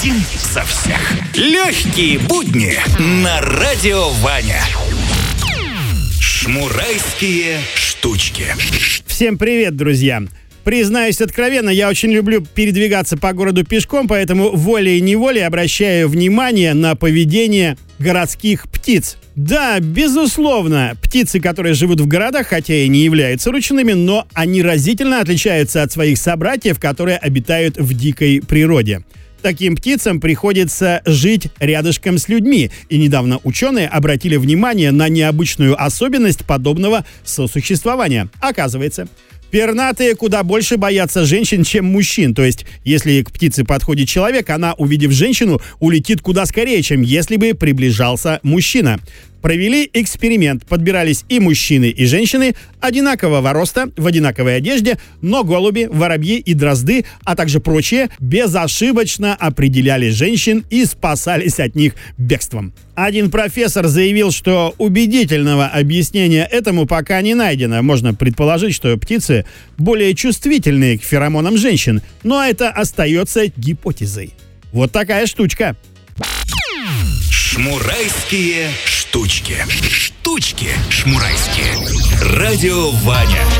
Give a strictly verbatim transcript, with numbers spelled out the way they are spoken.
Один за всех. Легкие будни на Радио Ваня. Шмурайские штучки. Всем привет, друзья! Признаюсь откровенно, я очень люблю передвигаться по городу пешком, поэтому волей-неволей обращаю внимание на поведение городских птиц. Да, безусловно, птицы, которые живут в городах, хотя и не являются ручными, но они разительно отличаются от своих собратьев, которые обитают в дикой природе. Таким птицам приходится жить рядышком с людьми, и недавно ученые обратили внимание на необычную особенность подобного сосуществования. Оказывается, пернатые куда больше боятся женщин, чем мужчин. То есть, если к птице подходит человек, она, увидев женщину, улетит куда скорее, чем если бы приближался мужчина. Провели эксперимент. Подбирались и мужчины, и женщины одинакового роста, в одинаковой одежде, но голуби, воробьи и дрозды, а также прочие, безошибочно определяли женщин и спасались от них бегством. Один профессор заявил, что убедительного объяснения этому пока не найдено. Можно предположить, что птицы более чувствительные к феромонам женщин, но это остается гипотезой. Вот такая штучка. Шмурайские штучки. Штучки шмурайские. Радио Ваня.